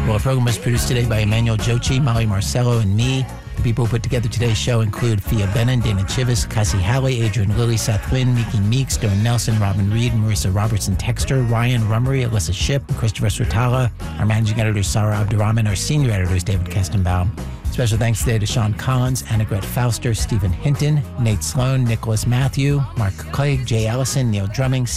Well, our program was produced today by Emmanuel Jochi, Molly Marcello, and me. The people who put together today's show include Fia Benin, Dana Chivas, Cassie Halley, Adrian Lilly, Seth Wynn, Miki Meeks, Dawn Nelson, Robin Reed, Marissa Robertson Texter, Ryan Rummery, Alyssa Shipp, Christopher Sratala. Our managing editor is Sarah Abdurrahman. Our senior editor is David Kestenbaum. Special thanks today to Sean Collins, Annegret Fauster, Stephen Hinton, Nate Sloan, Nicholas Matthew, Mark Clegg, Jay Ellison, Neil Drumming,